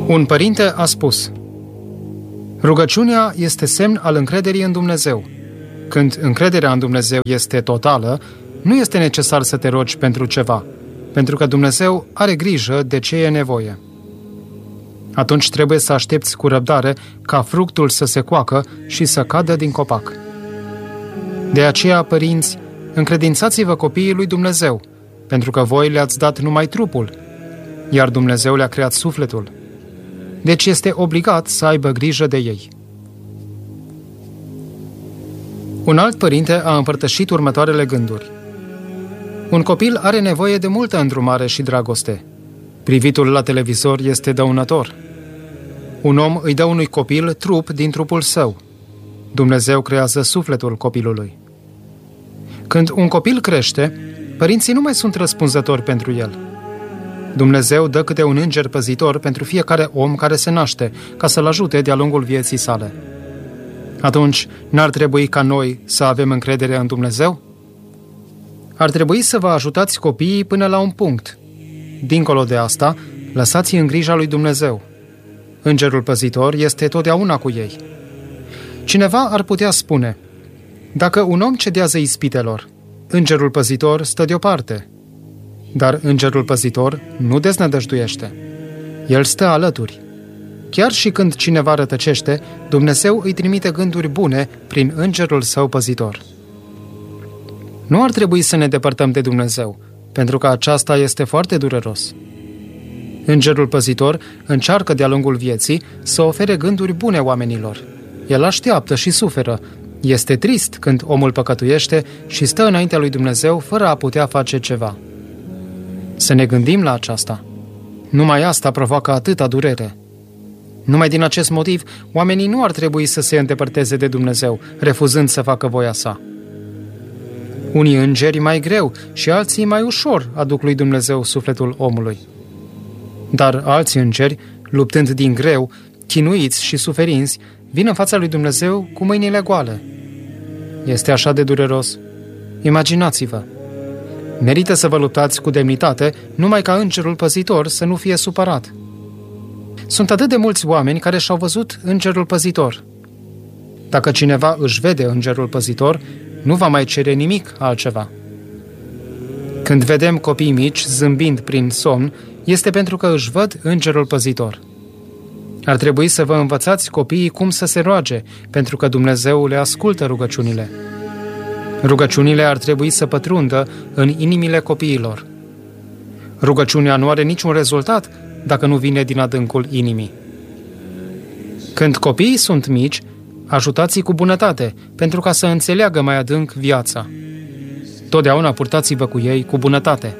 Un părinte a spus: rugăciunea este semn al încrederii în Dumnezeu. Când încrederea în Dumnezeu este totală, nu este necesar să te rogi pentru ceva, pentru că Dumnezeu are grijă de ce e nevoie. Atunci trebuie să aștepți cu răbdare ca fructul să se coacă și să cadă din copac. De aceea, părinți, încredințați-vă copiii lui Dumnezeu, pentru că voi le-ați dat numai trupul, iar Dumnezeu le-a creat sufletul. Deci este obligat să aibă grijă de ei. Un alt părinte a împărtășit următoarele gânduri. Un copil are nevoie de multă îndrumare și dragoste. Privitul la televizor este dăunător. Un om îi dă unui copil trup din trupul său. Dumnezeu creează sufletul copilului. Când un copil crește, părinții nu mai sunt răspunzători pentru el. Dumnezeu dă câte un înger păzitor pentru fiecare om care se naște, ca să-l ajute de-a lungul vieții sale. Atunci, n-ar trebui ca noi să avem încredere în Dumnezeu? Ar trebui să vă ajutați copiii până la un punct. Dincolo de asta, lăsați-i în grija lui Dumnezeu. Îngerul păzitor este totdeauna cu ei. Cineva ar putea spune: dacă un om cedează ispitelor, îngerul păzitor stă deoparte. Dar îngerul păzitor nu deznădăjduiește. El stă alături. Chiar și când cineva rătăcește, Dumnezeu îi trimite gânduri bune prin îngerul său păzitor. Nu ar trebui să ne depărtăm de Dumnezeu, pentru că aceasta este foarte dureros. Îngerul păzitor încearcă de-a lungul vieții să ofere gânduri bune oamenilor. El așteaptă și suferă. Este trist când omul păcătuiește și stă înaintea lui Dumnezeu fără a putea face ceva. Să ne gândim la aceasta. Numai asta provoacă atâta durere. Numai din acest motiv, oamenii nu ar trebui să se îndepărteze de Dumnezeu, refuzând să facă voia sa. Unii îngeri mai greu și alții mai ușor aduc lui Dumnezeu sufletul omului. Dar alți îngeri, luptând din greu, chinuiți și suferinți, vin în fața lui Dumnezeu cu mâinile goale. Este așa de dureros? Imaginați-vă! Merită să vă luptați cu demnitate, numai ca îngerul păzitor să nu fie supărat. Sunt atât de mulți oameni care și-au văzut îngerul păzitor. Dacă cineva își vede îngerul păzitor, nu va mai cere nimic altceva. Când vedem copii mici zâmbind prin somn, este pentru că își văd îngerul păzitor. Ar trebui să vă învățați copiii cum să se roage, pentru că Dumnezeu le ascultă rugăciunile. Rugăciunile ar trebui să pătrundă în inimile copiilor. Rugăciunea nu are niciun rezultat dacă nu vine din adâncul inimii. Când copiii sunt mici, ajutați-i cu bunătate, pentru ca să înțeleagă mai adânc viața. Totdeauna purtați-vă cu ei cu bunătate.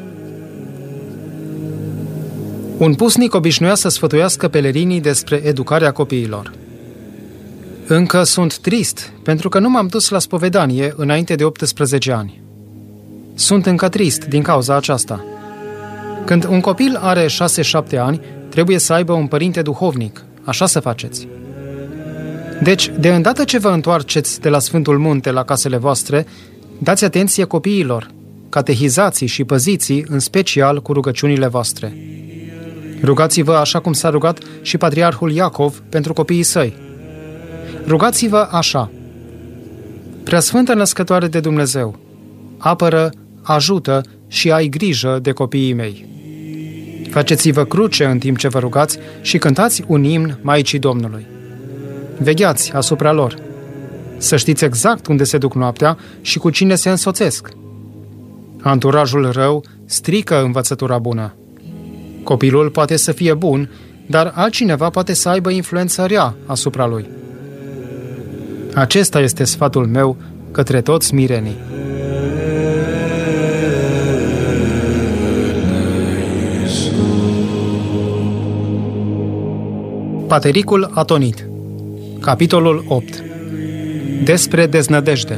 Un pusnic obișnuia să sfătuiască pelerinii despre educarea copiilor. Încă sunt trist, pentru că nu m-am dus la spovedanie înainte de 18 ani. Sunt încă trist din cauza aceasta. Când un copil are 6-7 ani, trebuie să aibă un părinte duhovnic. Așa să faceți. Deci, de îndată ce vă întoarceți de la Sfântul Munte la casele voastre, dați atenție copiilor, catehizați-i și păziți-i, în special cu rugăciunile voastre. Rugați-vă așa cum s-a rugat și Patriarhul Iacov pentru copiii săi. Rugați-vă așa: Preasfântă Născătoare de Dumnezeu, apără, ajută și ai grijă de copiii mei. Faceți-vă cruce în timp ce vă rugați și cântați un imn Maicii Domnului. Vegheați asupra lor. Să știți exact unde se duc noaptea și cu cine se însoțesc. Anturajul rău strică învățătura bună. Copilul poate să fie bun, dar altcineva poate să aibă influență rea asupra lui. Acesta este sfatul meu către toți mirenii. Patericul atonit. Capitolul 8. Despre deznădejde.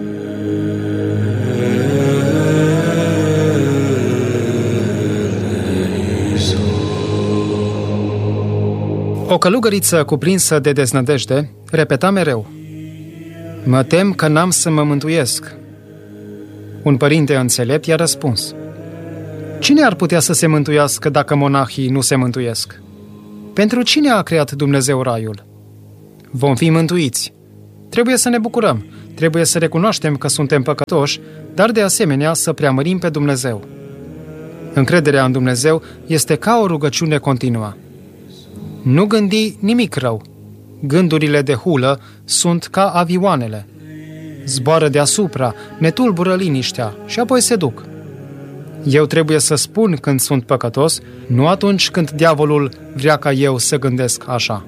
O călugăriță cuprinsă de deznădejde repeta mereu: Mă tem că n-am să mă mântuiesc. Un părinte înțelept i-a răspuns: Cine ar putea să se mântuiască dacă monahii nu se mântuiesc? Pentru cine a creat Dumnezeu raiul? Vom fi mântuiți. Trebuie să ne bucurăm, trebuie să recunoaștem că suntem păcătoși, dar de asemenea să preamărim pe Dumnezeu. Încrederea în Dumnezeu este ca o rugăciune continuă. Nu gândi nimic rău. Gândurile de hulă sunt ca avioanele. Zboară deasupra, ne tulbură liniștea și apoi se duc. Eu trebuie să spun când sunt păcătos, nu atunci când diavolul vrea ca eu să gândesc așa.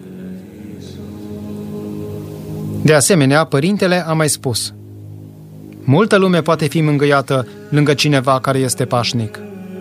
De asemenea, părintele a mai spus: multă lume poate fi mângâiată lângă cineva care este pașnic.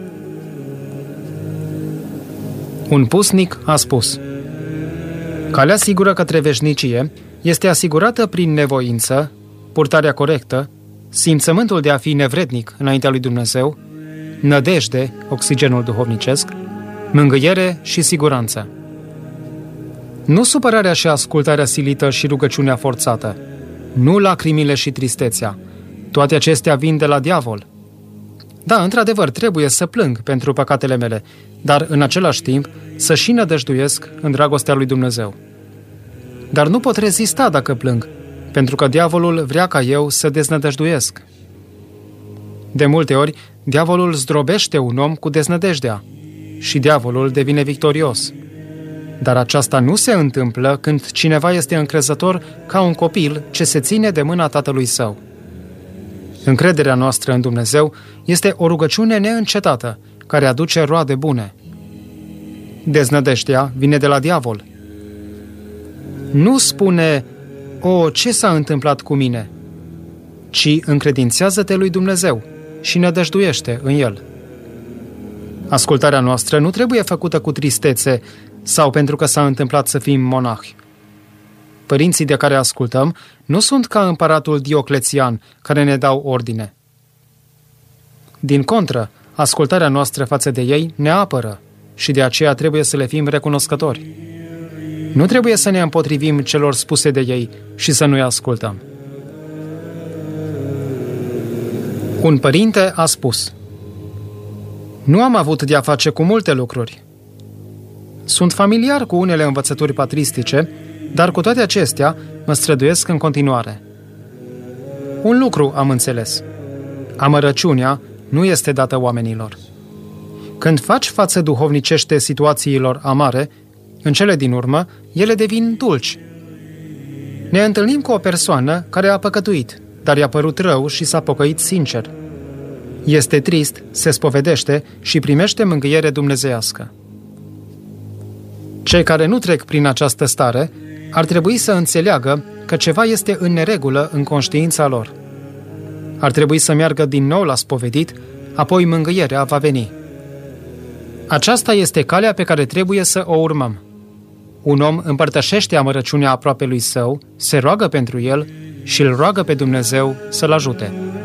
Un pusnic a spus: calea sigură către veșnicie este asigurată prin nevoință, purtarea corectă, simțământul de a fi nevrednic înaintea lui Dumnezeu, nădejde, oxigenul duhovnicesc, mângâiere și siguranță. Nu supărarea și ascultarea silită și rugăciunea forțată, nu lacrimile și tristețea. Toate acestea vin de la diavol. Da, într-adevăr, trebuie să plâng pentru păcatele mele, dar în același timp să și nădăjduiesc în dragostea lui Dumnezeu. Dar nu pot rezista dacă plâng, pentru că diavolul vrea ca eu să deznădăjduiesc. De multe ori, diavolul zdrobește un om cu deznădejdea și diavolul devine victorios. Dar aceasta nu se întâmplă când cineva este încrezător ca un copil ce se ține de mâna tatălui său. Încrederea noastră în Dumnezeu este o rugăciune neîncetată, care aduce roade bune. Deznădejdea vine de la diavol. Nu spune: o, ce s-a întâmplat cu mine? Ci încredințează-te lui Dumnezeu și nădăjduiește în El. Ascultarea noastră nu trebuie făcută cu tristețe sau pentru că s-a întâmplat să fim monahi. Părinții de care ascultăm nu sunt ca împăratul Dioclețian, care ne dau ordine. Din contră, ascultarea noastră față de ei ne apără și de aceea trebuie să le fim recunoscători. Nu trebuie să ne împotrivim celor spuse de ei și să nu-i ascultăm. Un părinte a spus: nu am avut de-a face cu multe lucruri. Sunt familiar cu unele învățături patristice, dar cu toate acestea mă străduiesc în continuare. Un lucru am înțeles: amărăciunea nu este dată oamenilor. Când faci față duhovnicește situațiilor amare, în cele din urmă, ele devin dulci. Ne întâlnim cu o persoană care a păcătuit, dar i-a părut rău și s-a pocăit sincer. Este trist, se spovedește și primește mângâiere dumnezeiască. Cei care nu trec prin această stare ar trebui să înțeleagă că ceva este în neregulă în conștiința lor. Ar trebui să meargă din nou la spovedit, apoi mângâierea va veni. Aceasta este calea pe care trebuie să o urmăm. Un om împărtășește amărăciunea aproapelui său, se roagă pentru el și îl roagă pe Dumnezeu să-l ajute.